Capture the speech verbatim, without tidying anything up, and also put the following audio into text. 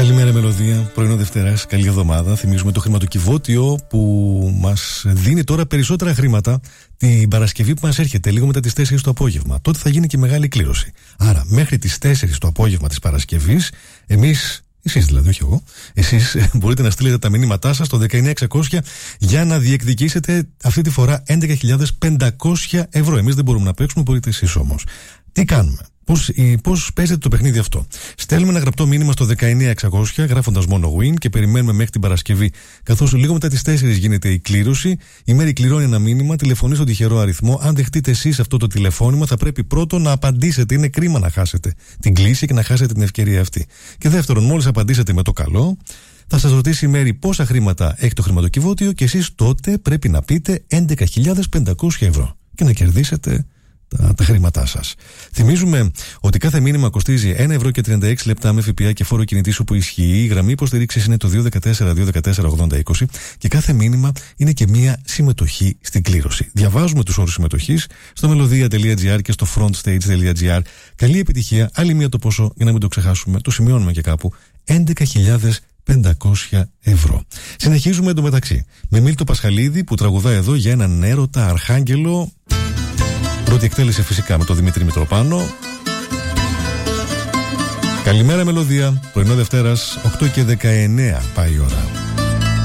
Καλημέρα Μελωδία, πρωινό Δευτέρας, καλή εβδομάδα. Θυμίζουμε το χρηματοκιβώτιο που μας δίνει τώρα περισσότερα χρήματα την Παρασκευή που μας έρχεται, λίγο μετά τις τέσσερις το απόγευμα. Τότε θα γίνει και μεγάλη κλήρωση. Άρα, μέχρι τις τέσσερις το απόγευμα της Παρασκευής, εμείς, εσείς δηλαδή, όχι εγώ, εσείς μπορείτε να στείλετε τα μηνύματά σας στο δεκαεννιά εξακόσια για να διεκδικήσετε αυτή τη φορά έντεκα χιλιάδες πεντακόσια ευρώ. Εμείς δεν μπορούμε να παίξουμε, μπορείτε εσείς όμως. Τι κάνουμε? Πώς, πώς παίζετε το παιχνίδι αυτό? Στέλνουμε ένα γραπτό μήνυμα στο δεκαεννιά εξακόσια γράφοντας μόνο win και περιμένουμε μέχρι την Παρασκευή. Καθώς λίγο μετά τις τέσσερις γίνεται η κλήρωση, η Μέρη κληρώνει ένα μήνυμα, τηλεφωνεί στον τυχερό αριθμό. Αν δεχτείτε εσείς αυτό το τηλεφώνημα, θα πρέπει πρώτον να απαντήσετε. Είναι κρίμα να χάσετε την κλήση και να χάσετε την ευκαιρία αυτή. Και δεύτερον, μόλις απαντήσετε με το καλό, θα σας ρωτήσει η Μέρη πόσα χρήματα έχει το χρηματοκιβώτιο και εσείς τότε πρέπει να πείτε έντεκα χιλιάδες πεντακόσια ευρώ και να κερδίσετε Τα, τα χρήματά σας. Θυμίζουμε ότι κάθε μήνυμα κοστίζει ένα ευρώ και τριάντα έξι λεπτά με ΦΠΑ και φόρο κινητής όπου ισχύει. Η γραμμή υποστηρίξης είναι το δύο ένα τέσσερα δύο ένα τέσσερα ογδόντα είκοσι και κάθε μήνυμα είναι και μία συμμετοχή στην κλήρωση. Διαβάζουμε τους όρους συμμετοχής στο melodia τελεία gr και στο frontstage τελεία gr. Καλή επιτυχία. Άλλη μία το ποσό για να μην το ξεχάσουμε. Το σημειώνουμε και κάπου. έντεκα χιλιάδες πεντακόσια ευρώ. Συνεχίζουμε εντωμεταξύ με Μίλτο Πασχαλίδη που τραγουδά εδώ για έναν έρωτα αρχάγγελο. Πρώτη εκτέλεση φυσικά με τον Δημήτρη Μητροπάνο. Καλημέρα Μελωδία, πρωινό Δευτέρας, οκτώ και δεκαεννέα πάει η ώρα.